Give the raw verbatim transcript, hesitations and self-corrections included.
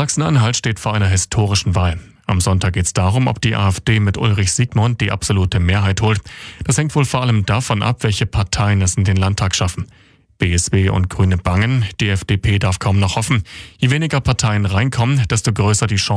Sachsen-Anhalt steht vor einer historischen Wahl. Am Sonntag geht es darum, ob die AfD mit Ulrich Siegmund die absolute Mehrheit holt. Das hängt wohl vor allem davon ab, welche Parteien es in den Landtag schaffen. B S W und Grüne bangen, die F D P darf kaum noch hoffen. Je weniger Parteien reinkommen, desto größer die Chance